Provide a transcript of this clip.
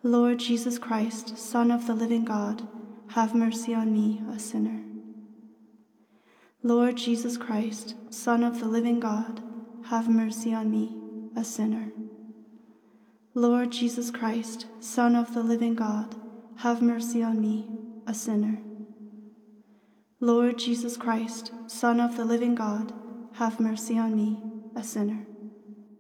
Lord Jesus Christ, Son of the living God, have mercy on me, a sinner. Lord Jesus Christ, Son of the living God, have mercy on me, a sinner. Lord Jesus Christ, Son of the living God, have mercy on me, a sinner. Lord Jesus Christ, Son of the living God, have mercy on me, a sinner.